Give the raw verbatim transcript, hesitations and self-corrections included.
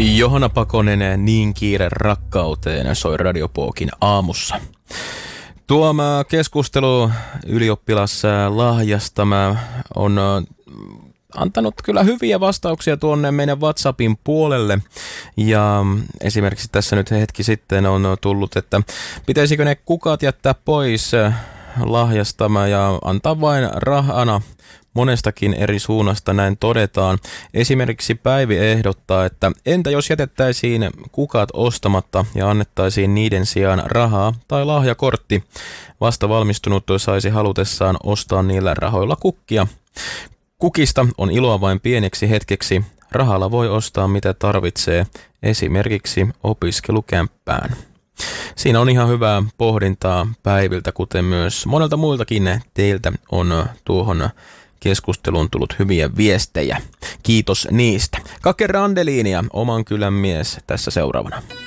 Johanna Pakonen, Niin kiire rakkauteen, soi Radio Pookin aamussa. Tuo keskustelu ylioppilaslahjasta on antanut kyllä hyviä vastauksia tuonne meidän WhatsAppin puolelle. Ja esimerkiksi tässä nyt hetki sitten on tullut, että pitäisikö ne kukat jättää pois lahjasta ja antaa vain rahana. Monestakin eri suunnasta näin todetaan. Esimerkiksi Päivi ehdottaa, että entä jos jätettäisiin kukat ostamatta ja annettaisiin niiden sijaan rahaa tai lahjakortti. Vasta valmistunut saisi halutessaan ostaa niillä rahoilla kukkia. Kukista on iloa vain pieneksi hetkeksi. Rahalla voi ostaa mitä tarvitsee, esimerkiksi opiskelukämppään. Siinä on ihan hyvää pohdintaa Päiviltä, kuten myös monelta muiltakin teiltä on tuohon keskusteluun tullut hyviä viestejä. Kiitos niistä. Kake Randeliinia, oman kylän mies, tässä seuraavana.